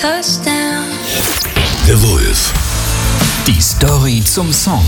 Touchdown. The Wolf. Die Story zum Song.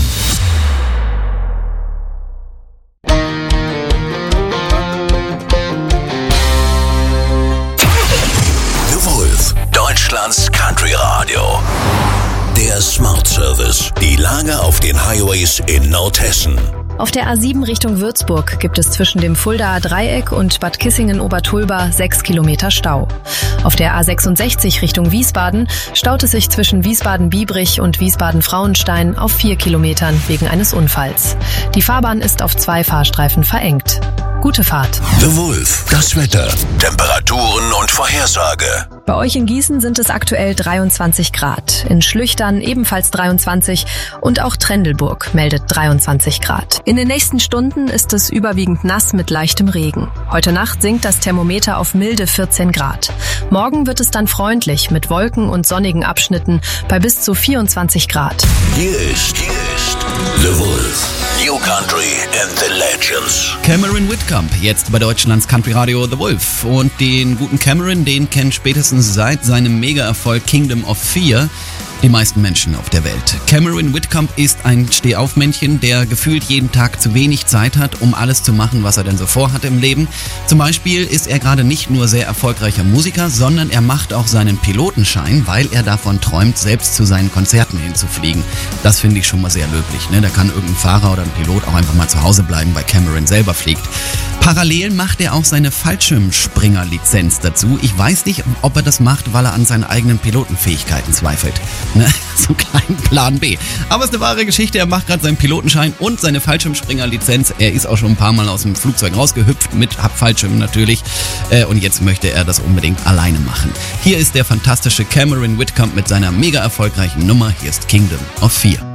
The Wolf, Deutschlands Country Radio. Der Smart Service. Die Lage auf den Highways in Nordhessen. Auf der A7 Richtung Würzburg gibt es zwischen dem Fuldaer Dreieck und Bad Kissingen-Obertulba 6 Kilometer Stau. Auf der A66 Richtung Wiesbaden staut es sich zwischen Wiesbaden-Biebrich und Wiesbaden-Frauenstein auf 4 Kilometern wegen eines Unfalls. Die Fahrbahn ist auf 2 Fahrstreifen verengt. Gute Fahrt. The Wolf, das Wetter, Temperaturen und Vorhersage. Bei euch in Gießen sind es aktuell 23 Grad. In Schlüchtern ebenfalls 23 und auch Trendelburg meldet 23 Grad. In den nächsten Stunden ist es überwiegend nass mit leichtem Regen. Heute Nacht sinkt das Thermometer auf milde 14 Grad. Morgen wird es dann freundlich mit Wolken und sonnigen Abschnitten bei bis zu 24 Grad. Hier ist The Wolf. New Country and the Legends. Cameron Whitcomb, jetzt bei Deutschlands Country Radio The Wolf. Und den guten Cameron, den kennen spätestens seit seinem Mega-Erfolg Kingdom of Fear die meisten Menschen auf der Welt. Cameron Whitcomb ist ein Stehaufmännchen, der gefühlt jeden Tag zu wenig Zeit hat, um alles zu machen, was er denn so vorhat im Leben. Zum Beispiel ist er gerade nicht nur sehr erfolgreicher Musiker, sondern er macht auch seinen Pilotenschein, weil er davon träumt, selbst zu seinen Konzerten hinzufliegen. Das finde ich schon mal sehr löblich, ne? Da kann irgendein Fahrer oder ein Pilot auch einfach mal zu Hause bleiben, weil Cameron selber fliegt. Parallel macht er auch seine Fallschirmspringer-Lizenz dazu. Ich weiß nicht, ob er das macht, weil er an seinen eigenen Pilotenfähigkeiten zweifelt. Ne? So einen kleinen Plan B. Aber es ist eine wahre Geschichte. Er macht gerade seinen Pilotenschein und seine Fallschirmspringer-Lizenz. Er ist auch schon ein paar Mal aus dem Flugzeug rausgehüpft, mit Fallschirm natürlich. Und jetzt möchte er das unbedingt alleine machen. Hier ist der fantastische Cameron Whitcomb mit seiner mega erfolgreichen Nummer. Hier ist Kingdom of Fear.